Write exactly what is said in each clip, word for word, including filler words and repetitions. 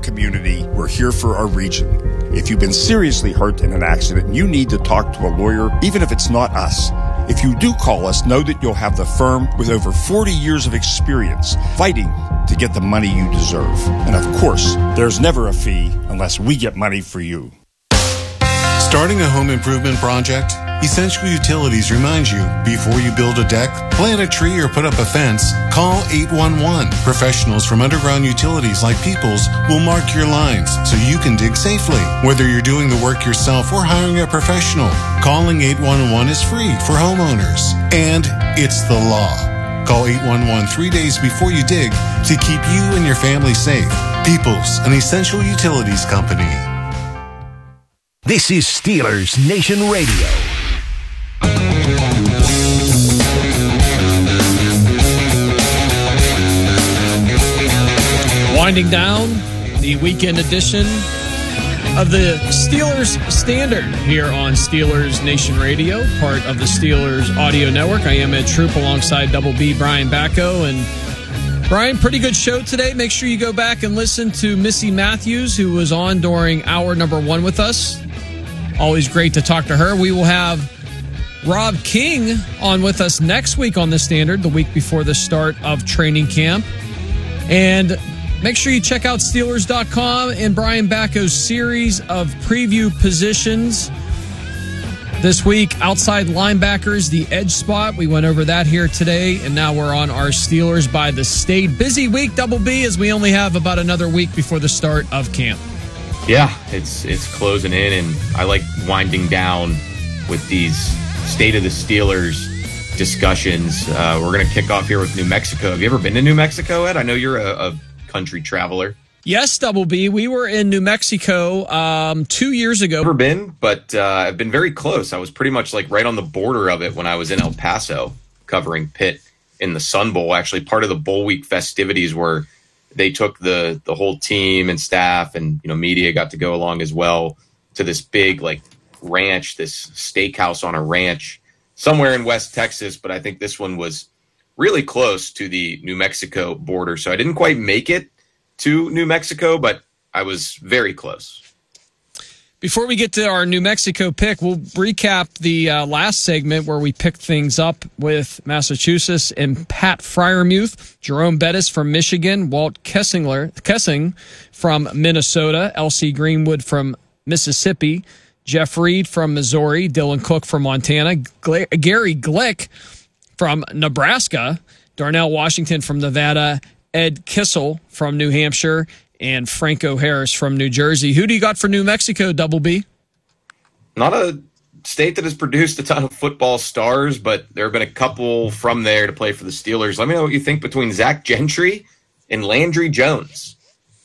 community. We're here for our region. If you've been seriously hurt in an accident and you need to talk to a lawyer, even if it's not us, if you do call us, know that you'll have the firm with over forty years of experience fighting to get the money you deserve. And of course, there's never a fee unless we get money for you. Starting a home improvement project? Essential Utilities reminds you, before you build a deck, plant a tree, or put up a fence, call eight one one. Professionals from Underground Utilities like Peoples will mark your lines so you can dig safely. Whether you're doing the work yourself or hiring a professional, calling eight one one is free for homeowners. And it's the law. Call eight one one three days before you dig to keep you and your family safe. Peoples, an Essential Utilities company. This is Steelers Nation Radio. Winding down the weekend edition of the Steelers Standard here on Steelers Nation Radio, part of the Steelers Audio Network. I am Ed Troop alongside Double B, Brian Bacco. And Brian, pretty good show today. Make sure you go back and listen to Missy Matthews, who was on during hour number one with us. Always great to talk to her. We will have Rob King on with us next week on the Standard, the week before the start of training camp. And make sure you check out Steelers dot com and Brian Bacco's series of preview positions. This week, outside linebackers, the edge spot. We went over that here today, and now we're on our Steelers by the State. Busy week, Double B, as we only have about another week before the start of camp. Yeah, it's it's closing in, and I like winding down with these State of the Steelers discussions. Uh, we're going to kick off here with New Mexico. Have you ever been to New Mexico, Ed? I know you're a, a country traveler. Yes, Double B. We were in New Mexico um, two years ago. Never been, but uh, I've been very close. I was pretty much like right on the border of it when I was in El Paso covering Pitt in the Sun Bowl. Actually, part of the bowl week festivities were they took the the whole team and staff and, you know, media got to go along as well to this big like ranch, this steakhouse on a ranch somewhere in West Texas. But I think this one was really close to the New Mexico border. So I didn't quite make it to New Mexico, but I was very close. Before we get to our New Mexico pick, we'll recap the uh, last segment where we picked things up with Massachusetts and Pat Freiermuth, Jerome Bettis from Michigan, Walt Kessingler, Kessing from Minnesota, L C Greenwood from Mississippi, Jeff Reed from Missouri, Dylan Cook from Montana, Gla- Gary Glick from Nebraska, Darnell Washington from Nevada, Ed Kissel from New Hampshire, and Franco Harris from New Jersey. Who do you got for New Mexico, Double B? Not a state that has produced a ton of football stars, but there have been a couple from there to play for the Steelers. Let me know what you think between Zach Gentry and Landry Jones.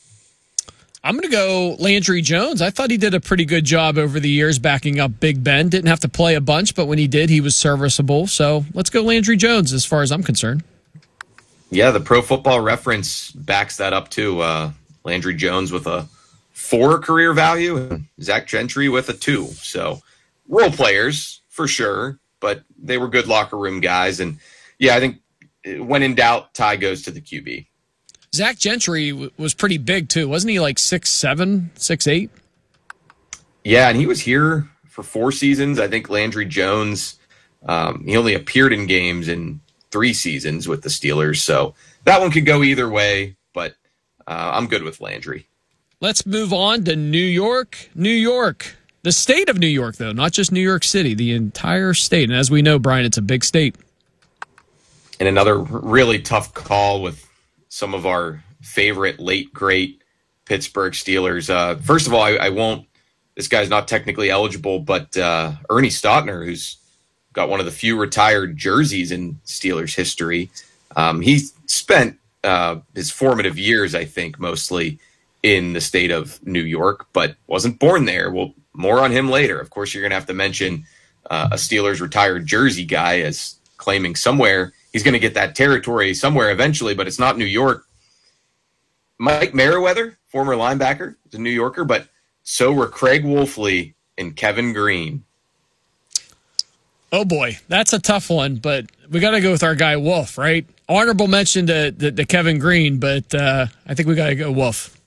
I'm going to go Landry Jones. I thought he did a pretty good job over the years backing up Big Ben. Didn't have to play a bunch, but when he did, he was serviceable. So let's go Landry Jones as far as I'm concerned. Yeah, the Pro Football Reference backs that up too. Uh, Landry Jones with a four career value and Zach Gentry with a two. So role players for sure, but they were good locker room guys. And yeah, I think when in doubt, Ty goes to the Q B. Zach Gentry w- was pretty big too. Wasn't he like six seven, six eight? Yeah, and he was here for four seasons. I think Landry Jones, um, he only appeared in games in three seasons with the Steelers. So that one could go either way, but uh, I'm good with Landry. Let's move on to New York. New York. The state of New York, though, not just New York City, the entire state. And as we know, Brian, it's a big state. And another really tough call with some of our favorite late, great Pittsburgh Steelers. Uh, first of all, I, I won't, this guy's not technically eligible, but uh, Ernie Stautner, who's got one of the few retired jerseys in Steelers history. Um, he spent uh, his formative years, I think, mostly in the state of New York, but wasn't born there. Well, more on him later. Of course, you're going to have to mention uh, a Steelers retired jersey guy as claiming somewhere he's going to get that territory somewhere eventually, but it's not New York. Mike Merriweather, former linebacker, is a New Yorker, but so were Craig Wolfley and Kevin Green. Oh, boy, that's a tough one, but we got to go with our guy Wolf, right? Honorable mention to, to, to Kevin Green, but uh, I think we got to go Wolf.